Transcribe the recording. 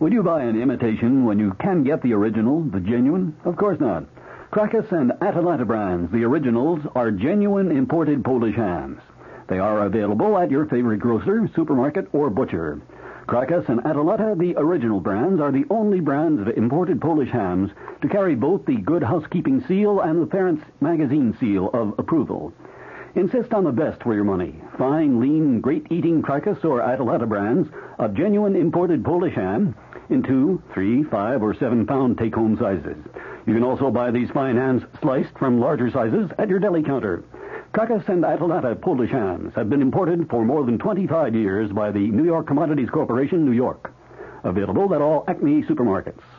Would you buy an imitation when you can get the original, the genuine? Of course not. Krakus and Atalanta brands, the originals, are genuine imported Polish hams. They are available at your favorite grocer, supermarket, or butcher. Krakus and Atalanta, the original brands, are the only brands of imported Polish hams to carry both the Good Housekeeping seal and the Parents Magazine seal of approval. Insist on the best for your money. Fine, lean, great-eating Krakus or Atalanta brands of genuine imported Polish ham in 2, 3, 5, or 7-pound take-home sizes. You can also buy these fine hams sliced from larger sizes at your deli counter. Krakus and Atalanta Polish hams have been imported for more than 25 years by the New York Commodities Corporation, New York. Available at all Acme supermarkets.